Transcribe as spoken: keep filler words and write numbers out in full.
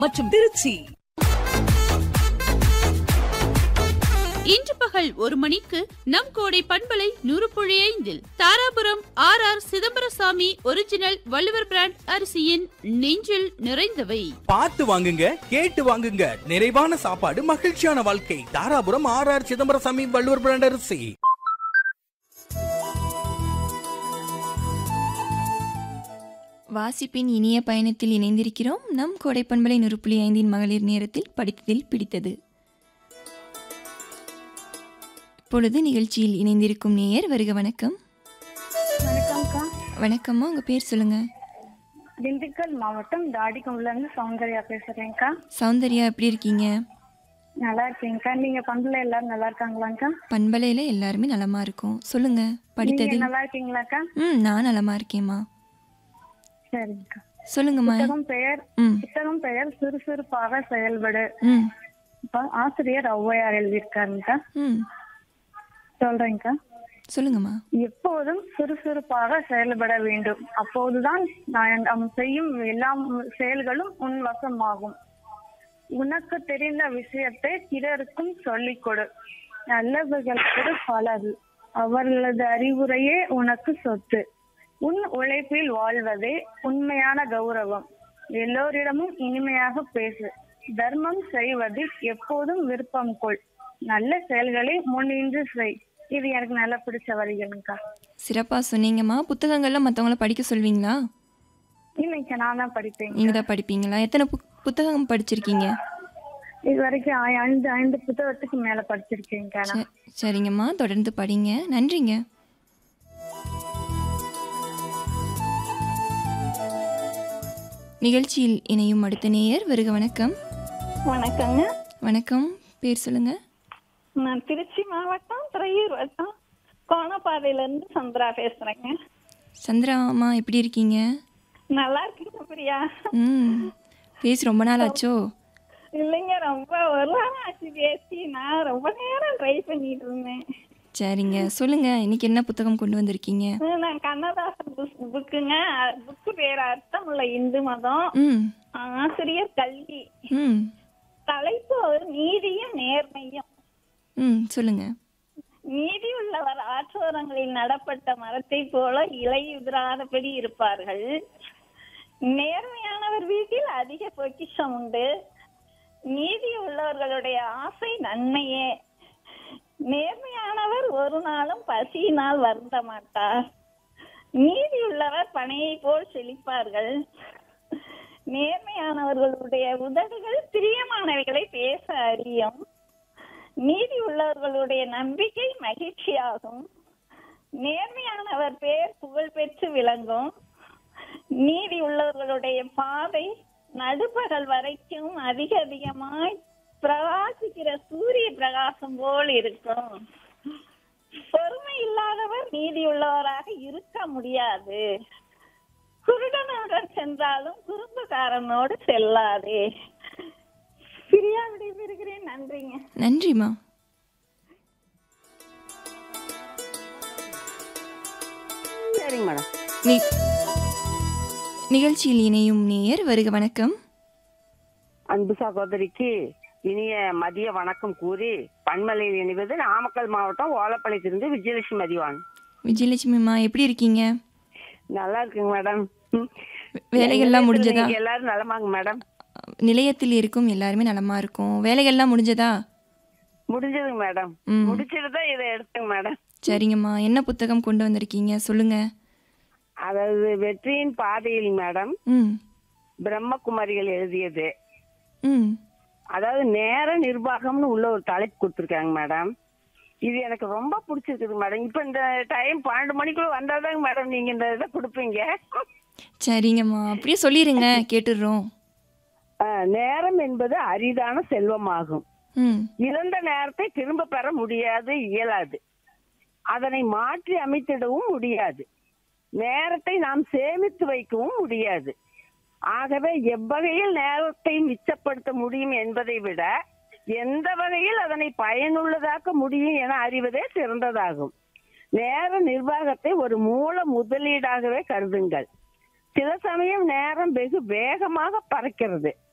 மற்றும் திருச்சி. இன்று பகல் ஒரு மணிக்கு நம் கோடை பண்பலை நூறு புள்ளி ஐந்தில் Dharapuram R R Chidambarasamy original Valluvar brand அரிசியின் நெஞ்சில் நிறைந்தவை. பார்த்து வாங்குங்க, கேட்டு வாங்குங்க. நிறைவான சாப்பாடு, மகிழ்ச்சியான வாழ்க்கை. Dharapuram R R Chidambarasamy Valluvar brand அரிசி. வாசிப்பின் இனிய பயணத்தில் இணைந்திருக்கிறோம். நம் கோடை பண்பலை நூறு புள்ளி ஐந்தின் மகளிர் நேரத்தில் படித்ததில் பிடித்தது. இப்பொழுது நிகழ்ச்சியில் இணைந்திருக்கும் நேயர் வருக. வணக்கம். வணக்கம்க்கா. வணக்கம்மா, உங்க பேர் சொல்லுங்க. திண்டுக்கல் மாவட்டம் தாடிக்கும்ல இருந்து சௌந்தர்யா பேசுறேன்க்கா. சௌந்தர்யா, எப்படி இருக்கீங்க? நல்லா இருக்கீங்கக்கா. நீங்க பண்புல எல்லாரும் நல்லா இருக்காங்களாக்கா? பண்பலையில எல்லாருமே நலமா இருக்கும். சொல்லுங்க, படித்ததில். நல்லா இருக்கீங்களாக்கா? ம் நான் நலமா இருக்கேம்மா. சரிங்கக்கா. சொல்லுங்கம்மா. புத்தகம் பெயர் ம் புத்தகம் பெயர் சுறுசுறுப்பாக செயல்படு. ம் ஆசிரியர் ஔவையார் எழுதியிருக்காருங்கக்கா. ம் சொல்றேங்கக்கா. சொல்லுங்கம்மா. எப்போதும் சுறுசுறுப்பாக செயல்பட வேண்டும். அப்போதுதான் நாம் செய்யும் எல்லா செயல்களும் உன் வசமாகும். உனக்கு தெரிந்த விஷயத்தை பிறருக்கும் சொல்லிக் கொடு. நல்லவர்களுக்கு பலது. அவர்களது அறிவுரையே உனக்கு சொத்து. உன் உழைப்பில் வாழ்வதே உண்மையான கௌரவம். எல்லோரிடமும் இனிமையாக பேசு. தர்மம் செய்வதில் எப்போதும் விருப்பம் கொள். நல்ல செயல்களை முன்னின்று செய். இது எனக்கு நல்லா பிடிச்ச வரிகளுங்கக்கா. சிறப்பா சொன்னீங்கம்மா. புத்தகங்கள்லாம் மற்றவங்கள படிக்க சொல்வீங்களா? இல்லைங்க, நான் தான் படிப்பேன். நீங்க தான் படிப்பீங்களா? எத்தனை பு புத்தகம் படிச்சிருக்கீங்க? இது வரைக்கும் ஐந்து ஐந்து புத்தகத்துக்கு மேல படிச்சிருக்கேங்க. சரிங்கம்மா, தொடர்ந்து படிங்க. நன்றிங்க. நிகழ்ச்சியில் இணையும் அடுத்த நேயர் வருக. வணக்கம். வணக்கங்க. வணக்கம், பேர் சொல்லுங்க. நான் திருச்சி மாவட்டம் துறையூர் வட்டம் கோணப்பாதையில இருந்து சந்திரா பேசுறேங்க. சந்திரா அம்மா, எப்படி இருக்கீங்க? நல்லா இருக்கீங்க பிரியா? ம் பேசி ரொம்ப நாள் ஆச்சோ? இல்லைங்க, ரொம்ப ஒரு வாரம் ஆச்சு பேசி. நான் ரொம்ப நேரம் ட்ரை பண்ணிட்டு இருந்தேன். சரிங்க, சொல்லுங்க. இன்னைக்கு என்ன புத்தகம் கொண்டு வந்திருக்கீங்க? நான் கண்ணதாசன் புக்குங்க. புக்கு பேர் அர்த்தம் உள்ள இந்து மதம். ம் ஆசிரியர் கல்வி. ம் தலைப்பு நீதியும் நேர்மையும். ம் சொல்லுங்க. நீதி உள்ளவர் ஆற்றோரங்களில் நடப்பட்ட மரத்தை போல இலை உதிராதபடி இருப்பார்கள். நேர்மையானவர் வீட்டில் அதிக பொக்கிஷம் உண்டு. நீதி உள்ளவர்களுடைய ஆசை நன்மையே. நேர்மையானவர் ஒரு நாளும் பசியினால் வருந்த மாட்டார். நீதி உள்ளவர் பனையை போல் செழிப்பார்கள். நேர்மையானவர்களுடைய உதடுகள் பிரியமானவைகளை பேச அறியும். நீதி உள்ளவர்களுடைய நம்பிக்கை மகிழ்ச்சியாகும். நேர்மையானவர் பேர் புகழ் பெற்று விளங்கும். நீதி உள்ளவர்களுடைய பாதை நடுப்பகல் வரைக்கும் அதிக அதிகமாய் பிரகாசிக்கிற சூரிய பிரகாசம் போல் இருக்கும். பொறுமை இல்லாதவர் நீதி உள்ளவராக இருக்க முடியாது. குருடனுடன் சென்றாலும் குறும்புக்காரனோடு செல்லாதே. பிரியா விடைபெறுகிறேன். நன்றிங்க. நன்றிம்மா. சரிங்க மேடம். நிகழ்ச்சியில் இணையும் நேயர் வருக. வணக்கம். அன்பு சகோதரிக்கு இனிய மதிய வணக்கம் கூறி பண்மலையில் இணைவது நாமக்கல் மாவட்டம் ஓலப்பாளையத்திலிருந்து விஜயலட்சுமி மதிவான். விஜயலட்சுமிமா, எப்படி இருக்கீங்க? நல்லா இருக்குங்க மேடம். வேலைகள்லாம் முடிஞ்சதா? எல்லாரும் நலமாங்க மேடம். நிலையத்தில் இருக்கும் எல்லாருமே நலமா இருக்கும். வேலைகள்லாம் முடிஞ்சதா? முடிஞ்சதுங்க மேடம். முடிச்சிட்டு தான் இதை எடுத்துங்க மேடம். சரிங்கம்மா, என்ன புத்தகம் கொண்டு வந்திருக்கீங்க? சொல்லுங்க. அதாவது வெற்றியின் பாதையில் மேடம், ம் பிரம்மகுமாரிகள் எழுதியது. ம் அதாவது நேர நிர்வாகம்னு உள்ள ஒரு தலைப்பு கொடுத்துருக்காங்க மேடம். இது எனக்கு ரொம்ப பிடிச்சிருக்குது மேடம். இப்ப இந்த டைம் பன்னெண்டு மணிக்குள்ள வந்தாதாங்க மேடம் நீங்க இந்த இதை கொடுப்பீங்க. சரிங்கம்மா, அப்படியே சொல்லிடுங்க, கேட்டுடுறோம். நேரம் என்பது அரிதான செல்வமாகும். ம் இழந்த நேரத்தை திரும்ப பெற முடியாது, இயலாது. அதனை மாற்றி அமைத்திடவும் முடியாது. நேரத்தை நாம் சேமித்து வைக்கவும் முடியாது. ஆகவே எவ்வகையில் நேரத்தை மிச்சப்படுத்த முடியும் என்பதை விட எந்த வகையில் அதனை பயனுள்ளதாக்க முடியும் என அறிவதே சிறந்ததாகும். நேர நிர்வாகத்தை ஒரு மூல முதலீடாகவே கருதுங்கள். சில சமயம் நேரம் வெகு வேகமாக பறக்கிறது.